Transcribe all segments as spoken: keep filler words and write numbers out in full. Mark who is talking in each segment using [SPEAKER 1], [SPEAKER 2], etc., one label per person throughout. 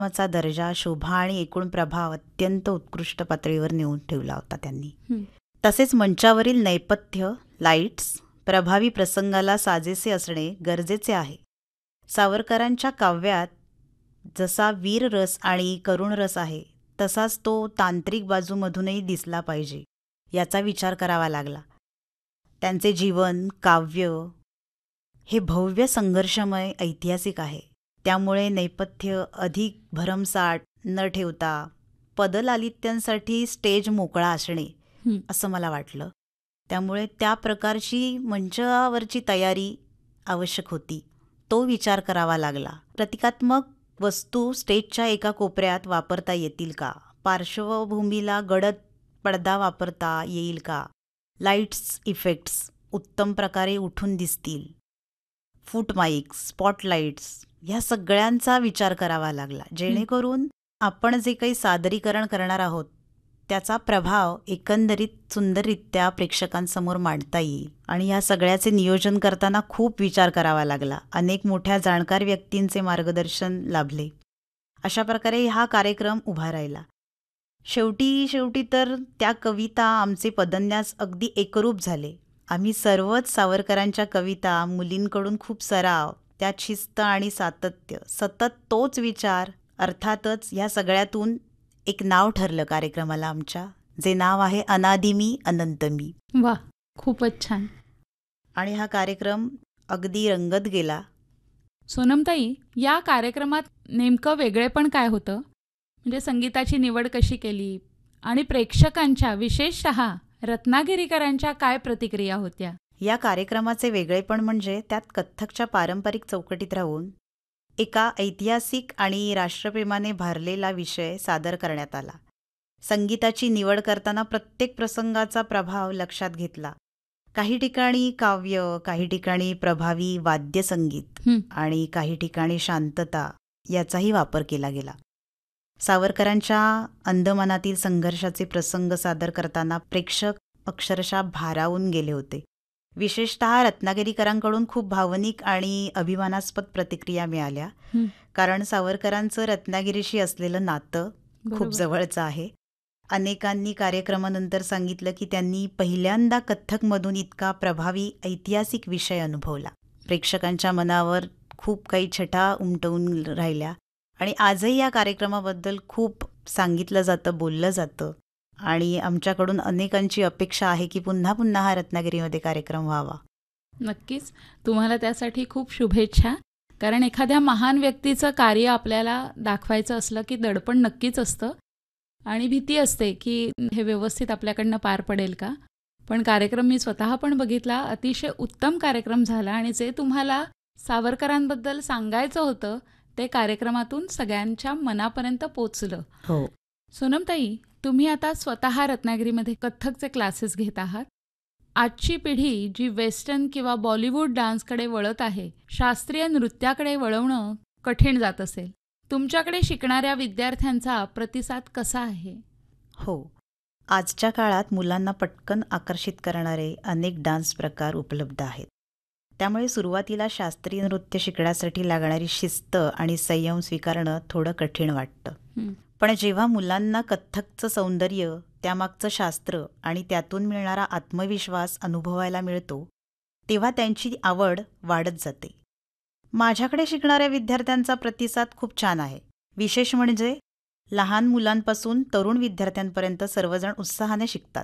[SPEAKER 1] चा दर्जा, शोभा आणि एकूण प्रभाव अत्यंत उत्कृष्ट पातळीवर नेऊन ठेवला होता त्यांनी.
[SPEAKER 2] हं.
[SPEAKER 1] तसेच मंचावरील नैपथ्य, लाईट्स प्रभावी प्रसंगाला साजेसे असणे गरजेचे आहे. सावरकरांच्या काव्यात जसा वीर रस आणि करुण रस आहे तसाच तो तांत्रिक बाजूमधूनही दिसला पाहिजे याचा विचार करावा लागला. त्यांचे जीवन, काव्य हे भव्य संघर्षमय ऐतिहासिक आहे. त्यामुळे नैपथ्य अधिक भरमसाठ न ठेवता पदलालित्यांसाठी स्टेज मोकळा असणे
[SPEAKER 2] हं.
[SPEAKER 1] असं मला वाटलं. त्यामुळे त्या प्रकारची मंचावरची तयारी आवश्यक होती. तो विचार करावा लागला. प्रतिकात्मक वस्तू स्टेजच्या एका कोपऱ्यात वापरता येतील का? पार्श्वभूमीला गडद पडदा वापरता येईल का? लाईट्स इफेक्ट्स उत्तम प्रकारे उठून दिसतील. फूट माईक्स, स्पॉटलाईट्स ह्या सगळ्यांचा विचार करावा लागला, जेणेकरून आपण जे काही सादरीकरण करणार आहोत त्याचा प्रभाव एकंदरीत सुंदररित्या प्रेक्षकांसमोर मांडता येईल. आणि ह्या सगळ्याचे नियोजन करताना खूप विचार करावा लागला. अनेक मोठ्या जाणकार व्यक्तींचे मार्गदर्शन लाभले. अशा प्रकारे हा कार्यक्रम उभा राहिला. शेवटी शेवटी तर त्या कविता आमचे पदन्यास अगदी एकरूप झाले. आम्ही सर्वच सावरकरांच्या कविता मुलींकडून खूप सराव, त्यात शिस्त आणि सातत्य, सतत तोच विचार. अर्थातच ह्या सगळ्यातून एक नाव ठरलं कार्यक्रमाला आमच्या, जे नाव आहे अनादि मी अनंत मी.
[SPEAKER 2] वा, खूपच छान.
[SPEAKER 1] आणि हा कार्यक्रम अगदी रंगत गेला.
[SPEAKER 2] सोनमताई, या कार्यक्रमात नेमकं वेगळेपण काय होतं? म्हणजे संगीताची निवड कशी केली आणि प्रेक्षकांच्या, विशेषतः रत्नागिरीकरांच्या काय प्रतिक्रिया होत्या?
[SPEAKER 1] या कार्यक्रमाचे वेगळेपण म्हणजे त्यात कथ्थकच्या पारंपरिक चौकटीत राहून एका ऐतिहासिक आणि राष्ट्रप्रेमाने भारलेला विषय सादर करण्यात आला. संगीताची निवड करताना प्रत्येक प्रसंगाचा प्रभाव लक्षात घेतला. काही ठिकाणी काव्य, काही ठिकाणी प्रभावी वाद्यसंगीत
[SPEAKER 2] हं.
[SPEAKER 1] आणि काही ठिकाणी शांतता याचाही वापर केला गेला. सावरकरांच्या अंदमानातील संघर्षाचे प्रसंग सादर करताना प्रेक्षक अक्षरशः भारावून गेले होते. विशेषतः रत्नागिरीकरांकडून खूप भावनिक आणि अभिमानास्पद प्रतिक्रिया मिळाल्या.
[SPEAKER 2] हं.
[SPEAKER 1] कारण सावरकरांचं रत्नागिरीशी असलेलं नातं खूप
[SPEAKER 2] बरोबर.
[SPEAKER 1] जवळचं आहे. अनेकांनी कार्यक्रमानंतर सांगितलं की त्यांनी पहिल्यांदा कथ्थकमधून इतका प्रभावी ऐतिहासिक विषय अनुभवला. प्रेक्षकांच्या मनावर खूप काही छटा उमटवून राहिल्या. आणि आजही या कार्यक्रमाबद्दल खूप सांगितलं जातं, बोललं जातं. आणि आमच्याकडून अनेकांची अपेक्षा आहे की पुन्हा पुन्हा हा रत्नागिरीमध्ये कार्यक्रम व्हावा.
[SPEAKER 2] नक्कीच. तुम्हाला त्यासाठी खूप शुभेच्छा. कारण एखाद्या महान व्यक्तीचं कार्य आपल्याला दाखवायचं असलं की दडपण नक्कीच असतं आणि भीती असते की हे व्यवस्थित आपल्याकडनं पार पडेल का. पण कार्यक्रम मी स्वतः पण बघितला. अतिशय उत्तम कार्यक्रम झाला आणि जे तुम्हाला सावरकरांबद्दल सांगायचं होतं ते कार्यक्रमातून सगळ्यांच्या मनापर्यंत पोचलं.
[SPEAKER 1] हो.
[SPEAKER 2] सोनमताई, तुम्ही आता स्वतः रत्नागिरीमध्ये कथ्थकचे क्लासेस घेत आहात. आजची पिढी जी वेस्टर्न किंवा बॉलिवूड डान्सकडे वळत आहे, शास्त्रीय नृत्याकडे वळवणं कठीण जात असेल. तुमच्याकडे शिकणाऱ्या विद्यार्थ्यांचा प्रतिसाद कसा आहे?
[SPEAKER 1] हो. आजच्या काळात मुलांना पटकन आकर्षित करणारे अनेक डान्स प्रकार उपलब्ध आहेत. त्यामुळे सुरुवातीला शास्त्रीय नृत्य शिकण्यासाठी लागणारी शिस्त आणि संयम स्वीकारणं थोडं कठीण वाटतं.
[SPEAKER 2] हं.
[SPEAKER 1] पण जेव्हा मुलांना कथ्थकचं सौंदर्य, त्यामागचं शास्त्र आणि त्यातून मिळणारा आत्मविश्वास अनुभवायला मिळतो, तेव्हा त्यांची आवड वाढत जाते. माझ्याकडे शिकणाऱ्या विद्यार्थ्यांचा प्रतिसाद खूप छान आहे. विशेष म्हणजे लहान मुलांपासून तरुण विद्यार्थ्यांपर्यंत सर्वजण उत्साहाने शिकतात.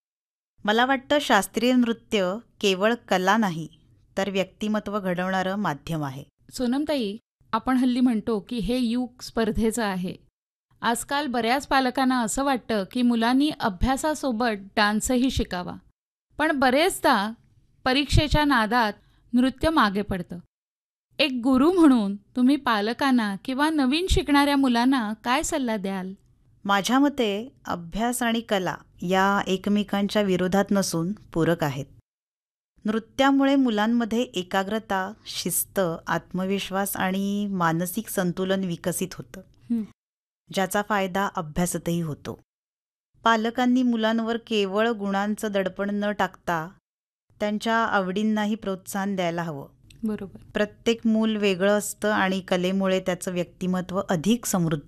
[SPEAKER 1] मला वाटतं शास्त्रीय नृत्य केवळ कला नाही, तर व्यक्तिमत्व घडवणारं माध्यम आहे.
[SPEAKER 2] सोनमताई, आपण हल्ली म्हणतो की हे युग स्पर्धेचं आहे. आजकाल बऱ्याच पालकांना असं वाटतं की मुलांनी अभ्यासासोबत डान्सही शिकावा. पण बरेचदा परीक्षेच्या नादात नृत्य मागे पडतं. एक गुरु म्हणून तुम्ही पालकांना किंवा नवीन शिकणाऱ्या मुलांना काय सल्ला द्याल?
[SPEAKER 1] माझ्या मते अभ्यास आणि कला या एकमेकांच्या विरोधात नसून पूरक आहेत. नृत्यामुळे मुलांमध्ये एकाग्रता, शिस्त, आत्मविश्वास आणि मानसिक संतुलन विकसित होतं,
[SPEAKER 2] हं.
[SPEAKER 1] ज्याचा फायदा अभ्यासातही होतो. पालकांनी मुलांवर केवळ गुणांचं दडपण न टाकता त्यांच्या आवडींनाही प्रोत्साहन द्यायला हवं.
[SPEAKER 2] बरोबर.
[SPEAKER 1] प्रत्येक मूल वेगळं असतं आणि कलेमुळे त्याचं व्यक्तिमत्व अधिक समृद्ध